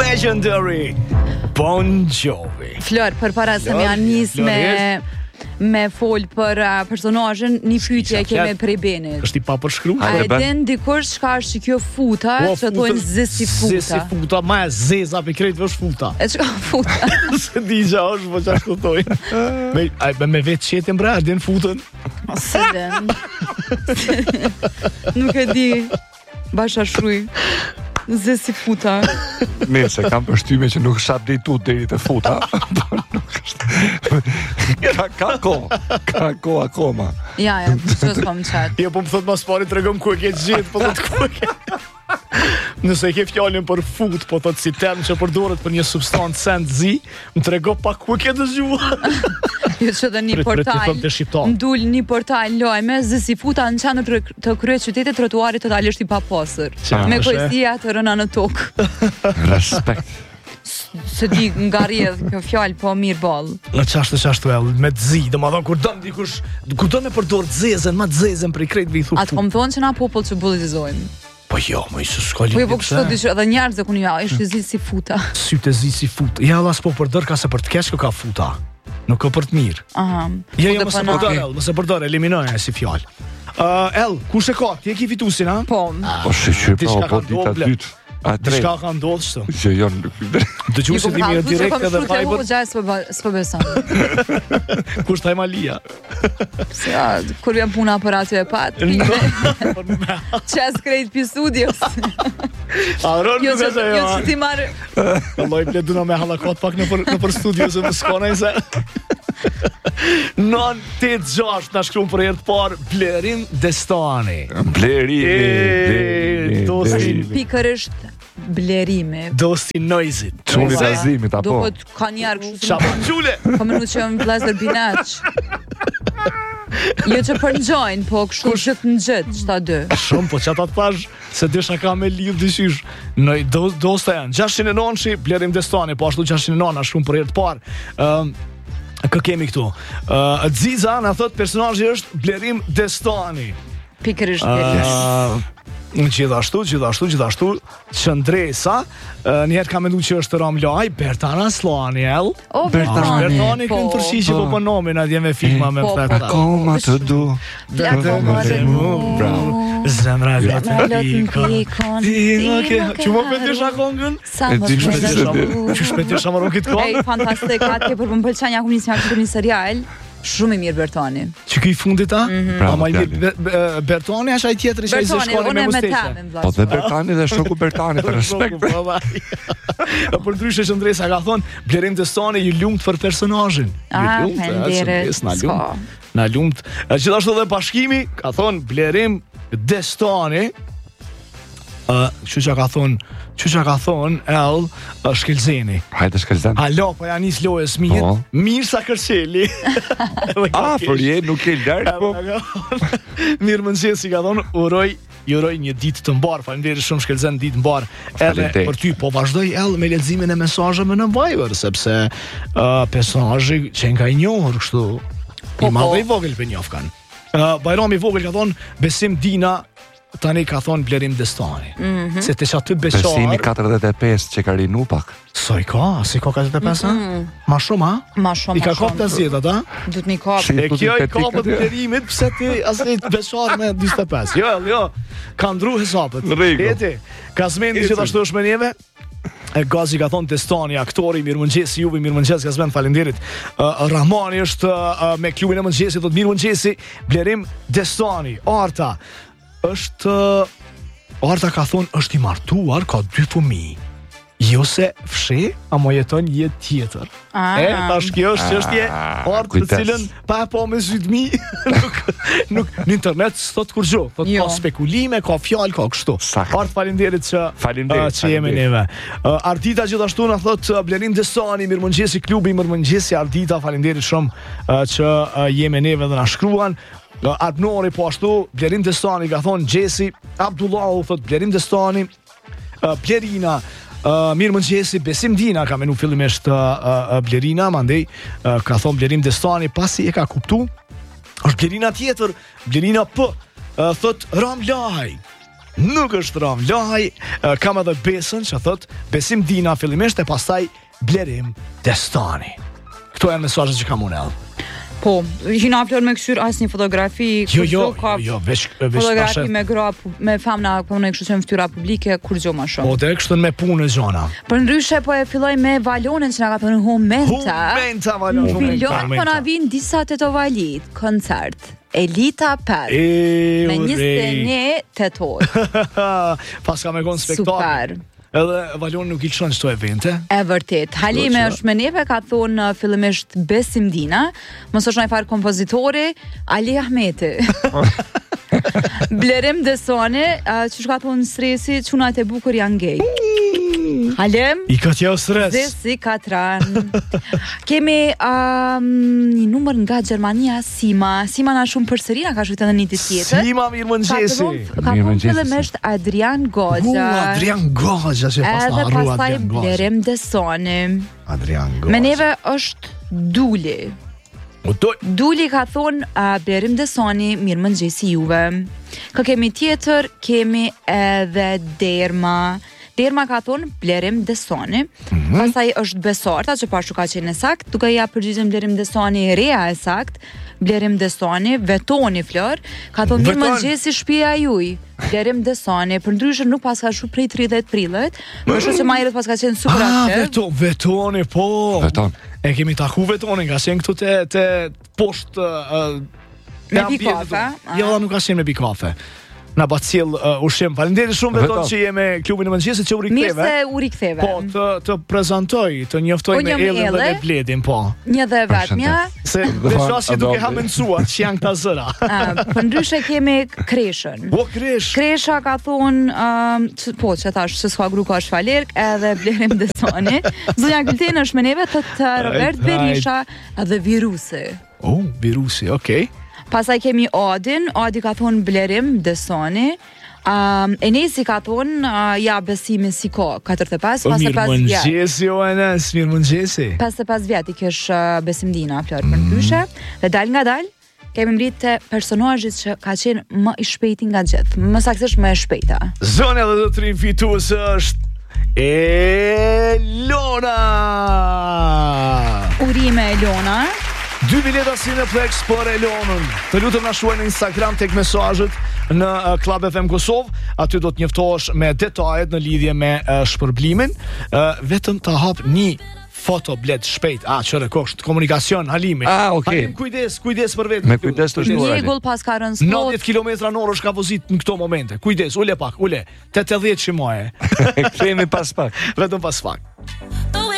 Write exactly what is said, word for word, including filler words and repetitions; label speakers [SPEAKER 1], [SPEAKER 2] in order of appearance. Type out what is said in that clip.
[SPEAKER 1] legendary Bon Jovi.
[SPEAKER 2] Flor, për para se me anis me me fol për uh, personazhin, një pyetje kemi prej Benit.
[SPEAKER 1] Është i papërshkruar.
[SPEAKER 2] A e din dikush çka është kjo futa, që thonë zesi futa?
[SPEAKER 1] Zesi futa, ma e zeza për krejt vësh futa.
[SPEAKER 2] E çka futa?
[SPEAKER 1] Se di gja është, po çfarë thotojnë. Me a, me vetë qetin bre, din futën.
[SPEAKER 2] Se den. Nuk e di. Basha shruj. Zesi futa.
[SPEAKER 3] Nëse kam përshtyme që nuk është update-ut deri te futa. Nuk është. Ka ka ko, ka ko akoma.
[SPEAKER 2] Ja, ja, ç'o s'kam chat.
[SPEAKER 1] Jo, po më thot mas pari tregom ku e ke gjetë, po thot ku e ke. Nëse e ke fjalën për fut, po thot si term që përdoret për një substancë send zi, më trego pak ku e ke dëgjuar.
[SPEAKER 2] Jo që dhe një portal, ndul një portal lojme, zesi futa në qendër të krye qytetit trotuarit totalisht i papastër. Me poezia të rëna në tokë.
[SPEAKER 3] Respekt.
[SPEAKER 2] Se di nga rjedh kjo fjalë, po mirë ball.
[SPEAKER 1] Në qashtë qashtu e me të zi, dhe ma thonë kur dëmë dikush, kur dëmë e përdor të zezen, ma të zezen për i krejt vi thu.
[SPEAKER 2] Atë po më thonë që na popull që bullizojmë.
[SPEAKER 1] Po jo, më isë s'ka
[SPEAKER 2] Po jo, po kështu dish edhe njerëz e kun ja, është zi si futa.
[SPEAKER 1] Sytë zi si futa. Ja, Allah s'po përdor ka se për të keq ka futa. Nuk ka për të mirë.
[SPEAKER 2] Aha.
[SPEAKER 1] Ja, ja, mëse përdor, El, mëse përdor, eliminoj e si fjallë. Uh, El, kush e ka? Ti e ki fitusin, ha?
[SPEAKER 2] Po.
[SPEAKER 3] Po shqyr, po, po dita dytë. A tre.
[SPEAKER 1] Diçka ka ndodhë shtu.
[SPEAKER 3] Që jo nuk.
[SPEAKER 1] Dëgjuesit imi në direkt edhe Fiber.
[SPEAKER 2] Po s'po beson.
[SPEAKER 1] Kush taj Malia?
[SPEAKER 2] Ja, kur vjen puna për aty e pat. Çes krejt pi studios.
[SPEAKER 1] A rën nuk e
[SPEAKER 2] Jo që ti marr.
[SPEAKER 1] Allah i pleduna me hallakot pak në për në për studios e më skona se. Non tet gjashtë na shkruan për herë të parë Blerim Destani.
[SPEAKER 3] Blerimi.
[SPEAKER 1] Dosti
[SPEAKER 2] pikërisht blerimi.
[SPEAKER 1] Dosti noizit.
[SPEAKER 3] Çuni tazimit apo.
[SPEAKER 2] Do të ka një arg kështu.
[SPEAKER 1] Çfarë çule?
[SPEAKER 2] Po më nuk jam vllazër binaç. Jo që për ngjojnë, po kështu gjithë në gjithë, çta dy.
[SPEAKER 1] Shumë, po çata të thash se desha ka me lidh dyshysh. Në do, dosta janë gjashtëqind e nëntë Blerim Destani, po ashtu gjashtëqind e nëntë na shkruan për herë të parë. Ëm um, Kë kemi këtu? Uh, Ziza na thot personazhi është Blerim Destani.
[SPEAKER 2] Pikërisht Blerim.
[SPEAKER 1] Gjithashtu, gjithashtu, gjithashtu, Qëndresa, uh, njëherë ka mendu që është Ramlaj, Bertana Slani, el?
[SPEAKER 2] O, Bertani.
[SPEAKER 1] Bertani kënë tërshishë po për nomin, atje me filma me fletë.
[SPEAKER 3] Akoma të du.
[SPEAKER 2] Akoma të mu.
[SPEAKER 1] Zemra vjetë në pikon. Që më pëtësh a kongën?
[SPEAKER 2] Sa më pëtësh.
[SPEAKER 1] Që shpëtësh a maron këtë kongë?
[SPEAKER 2] Ej, fantastik, atje për më pëlqen ja ku nisë një këtë një serial. Shumë i mirë Bertani.
[SPEAKER 1] Që këj fundit a?
[SPEAKER 3] Bravo,
[SPEAKER 1] Bertani është ai tjetëri që ai se shkoni me musteshe.
[SPEAKER 3] Po dhe Bertani dhe shoku Bertani, të respekt.
[SPEAKER 1] Për ndryshe Qëndresa ka thonë Blerim Destani ju lumt për personazhin.
[SPEAKER 2] Ah, penderet.
[SPEAKER 1] Na lumt. Gjithashtu dhe bashkimi ka thonë Blerim Destani. Që që ka thonë Që që ka thonë, El, Shkelzeni.
[SPEAKER 3] Hajde Shkelzeni.
[SPEAKER 1] Alo, po janë njës lojës mirë, mirë sa kërqeli.
[SPEAKER 3] A, për je, nuk e lërë, po.
[SPEAKER 1] Mirë mëngjesi, ka thonë, uroj, juroj një ditë të mbarë, faleminderit shumë Shkelzen, ditë mbarë, edhe për ty, po vazhdoj, El, me leximin e mesazheve në Viber, sepse uh, personazhi që nga i njohur, kështu, i madhe i vogël për njoh kanë. Uh, Bajrami i vogël ka thonë, Besim Dina, tani ka thonë Blerim Destani.
[SPEAKER 2] Mm -hmm.
[SPEAKER 1] Se të që aty beqar...
[SPEAKER 3] Besimi katërdhjetë e pesë që ka rinu pak.
[SPEAKER 1] So i ka, si ka katërdhjetë e pesë, mm -hmm. Ma shumë, ha?
[SPEAKER 2] Ma shumë,
[SPEAKER 1] I ka kap të zjetat, ha?
[SPEAKER 2] Du të mi kap.
[SPEAKER 1] E kjo i kapët Blerimit, pëse ti asë beqar me njëzet e pesë. Jo, jo, ka ndru hesapët. Eti, Kazmendi që të ashtu është me njeve, e Gazi ka thonë Destani, aktori, mirëmëngjesi juve, mirëmëngjes, Kazmend, falenderit. Uh, Rahmani është uh, me klubin e mëngjesit, thot mirëmëngjesi, Blerim Destani, Arta. është Arta ka thonë është i martuar, ka dy fëmijë. Jo se fshi, ama jeton jetë tjetër.
[SPEAKER 2] Ah,
[SPEAKER 1] e, tash kjo është çështje Artë të cilën pa e po me zytmi nuk, nuk, në internet s'thot kur gjo. Thot jo. Ka spekulime, ka fjalë, ka kështu. Artë falenderit që,
[SPEAKER 3] falenderit,
[SPEAKER 1] uh, që jemi neve. Uh, Ardita gjithashtu na thot uh, Blerim Destani, mirëmëngjesi klubi, mirëmëngjesi Ardita, falenderit shumë uh, që uh, jemi neve dhe na shkruan. Arbnori po ashtu, Blerim Destani ka thonë Gjesi, Abdullahu thot Blerim Destani, uh, Blerina, uh, mirëmëngjesi, Besim Dina ka menu fillimisht uh, uh, Blerina, mandej uh, ka thonë Blerim Destani, pasi e ka kuptu, është Blerina tjetër, Blerina P, uh, thot Ramlaj, nuk është rom. Loj, uh, kam edhe Besën që thot Besim Dina fillimisht e pastaj Blerim Destani. Këto janë mesazhet që kam unë edhe.
[SPEAKER 2] Po, hina Flor me këshyr asnjë fotografi,
[SPEAKER 1] jo, jo, jo, jo, veç, veç
[SPEAKER 2] fotografi me gra, me famna, po në kështu që në ftyra publike, kur gjo ma shumë.
[SPEAKER 1] Po, dhe kështu me punë e gjona.
[SPEAKER 2] Për ndryshe, po e filloj me Valonin që nga ka përnë Humenta.
[SPEAKER 1] Humenta, Valon,
[SPEAKER 2] Humenta. Po na vinë disa të tovalit, koncert. Elita pesë.
[SPEAKER 1] E,
[SPEAKER 2] me njëzet e një tetor.
[SPEAKER 1] Pas ka me konë spektakl.
[SPEAKER 2] Super.
[SPEAKER 1] Edhe Valon nuk i çon çto evente.
[SPEAKER 2] E vërtet. Halime është me neve, ka thonë fillimisht Besim Dina, mos është ndonjë farë kompozitori, Ali Ahmeti. Blerim Desone, që ka thonë stresi, çunat e bukur janë gay. Halem.
[SPEAKER 1] I ka tjau stres.
[SPEAKER 2] Zesi Katran. Kemi um, një numër nga Gjermania, Sima. Sima na shumë përsëri, na ka shkruar në një ditë tjetër.
[SPEAKER 1] Sima, mirë mëngjesi.
[SPEAKER 2] Ka thonë fillimisht Adrian Goxha.
[SPEAKER 1] Uh, Adrian Goxha, që pas na harrua Adrian Goxha.
[SPEAKER 2] Blerim Desone.
[SPEAKER 1] Adrian Goxha.
[SPEAKER 2] Me neve është Duli. Duli ka thonë uh, Blerim Desoni, mirë mëngjesi juve. Ka kemi tjetër, kemi edhe Derma. Derma ka thonë Blerim Desoni. Mm-hmm. Pastaj është Besarta, që pashtu ka qenë sakt, duke ja përgjigjem Blerim Desoni rea e sakt. Blerim Desoni, Vetoni Flor, ka thonë mirë mëngjesi shtëpia juj. Blerim Desoni, për ndryshe nuk pas ka shu prej tridhjetë prillit, më shumë se majret pas ka qenë super aktiv.
[SPEAKER 1] Ah, veto, Vetoni, po.
[SPEAKER 3] Veton.
[SPEAKER 1] E kemi taku Vetoni, ka qenë këtu te, te poshtë uh,
[SPEAKER 2] me pikafe.
[SPEAKER 1] Jo, nuk ka qenë me pikafe. Na ba cilë uh, ushim. Faleminderit shumë Veton që je me klubin e mëngjesit që u riktheve.
[SPEAKER 2] Mirë se u riktheve.
[SPEAKER 1] Po, të, të prezantoj, të njoftoj me Ellën dhe me Bledin, po.
[SPEAKER 2] Një dhe vetmja.
[SPEAKER 1] Se veçasi duke ha mencuar që janë këta zëra.
[SPEAKER 2] Për ndryshe kemi Kreshën.
[SPEAKER 1] Po, Kresh.
[SPEAKER 2] Kresha ka thonë, um, po, që thash, që s'ka gru ka shfalerk, edhe Blerim Desoni. Zonja Gülten është me neve të të Robert Berisha edhe Virusi.
[SPEAKER 1] Oh, Virusi, okej. Okay.
[SPEAKER 2] Pasaj kemi Adin, Adi ka thonë Blerim Desoni. Um, Enesi ka thonë uh, ja besimin si ko, katërta e pesë,
[SPEAKER 1] pesë vjetë. Mirë mëngjesi, o Enes, mirë mëngjesi.
[SPEAKER 2] pesë e pesë vjetë i kësh uh, Besim Dina, Flor, për ndryshe. Dhe dal nga dal, kemi mrit të personazhit që ka qenë më i shpejti nga gjithë, më saktësisht më e shpejta.
[SPEAKER 1] Zonja dhe zotrin fitues është Elona.
[SPEAKER 2] Urime Elona.
[SPEAKER 1] Dy bileta Cineplex për Elonën. Të lutëm na shuaj në Instagram tek mesazhet në uh, Club F M Kosovë. Aty do të njoftohesh me detajet në lidhje me uh, shpërblimin. Uh, vetëm ta hap një foto bled shpejt. Ah, çore kokë, komunikacion, Halimi.
[SPEAKER 3] Ah, okay.
[SPEAKER 1] Halim, kujdes, kujdes për vetë.
[SPEAKER 3] Me kujdes të shtuar.
[SPEAKER 2] Rregull pas ka rënë spot.
[SPEAKER 1] nëntëdhjetë kilometra në orë është kapozit në këto momente. Kujdes, ule pak, ule. tetëdhjetë shimoje.
[SPEAKER 3] Kthehemi pas pak.
[SPEAKER 1] Vetëm pas pak.